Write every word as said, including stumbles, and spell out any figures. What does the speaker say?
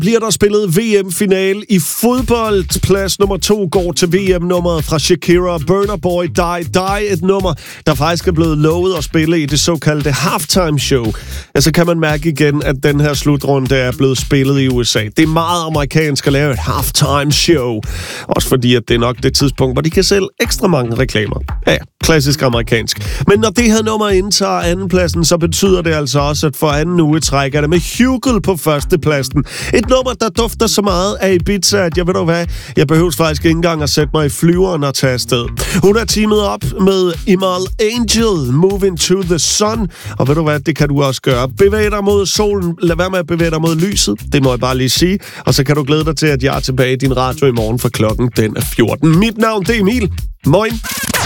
bliver der spillet V M-finale i fodbold. Plads nummer to går til V M-nummeret fra Shakira, Burna Boy, Die Die, et nummer, der faktisk er blevet lovet at spille i det såkaldte halftime show. Altså kan man mærke igen, at den her slutrunde er blevet spillet i U S A. Det er meget amerikansk at lave et halftime show. Også fordi, at det er nok det tidspunkt, hvor de kan sælge ekstra mange reklamer. Ja, klassisk amerikansk. Men når det her nummer indtager andenpladsen, så betyder det altså også, at for anden uge trækker det med Hugel på førstepladsen. Et nummer, der dufter så meget af Ibiza, at jeg ved du hvad, jeg behøver faktisk ikke engang at sætte mig i flyveren og tage afsted. Hun er teamet op med Imal Angel, Moving to the Sun. Og ved du hvad, det kan du også gøre. Bevæg dig mod solen, lad være med at bevæge dig mod lyset. Det må jeg bare lige sige. Og så kan du glæde dig til, at jeg er tilbage i din radio i morgen, for klokken den er fjorten. Mit navn det er Emil. Moin.